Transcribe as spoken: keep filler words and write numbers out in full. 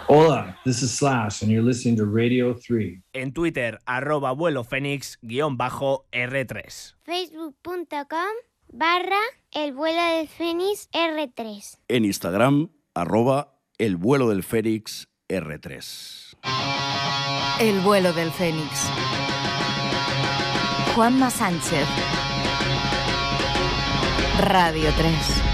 Hola, this is Slash, and you're listening to Radio three. En Twitter, arroba vuelo fénix guión bajo R tres. Facebook punto com barra el vuelo del Fénix R tres. En Instagram, arroba el vuelo del Fénix R tres. El vuelo del Fénix. Juanma Sánchez. Radio tres.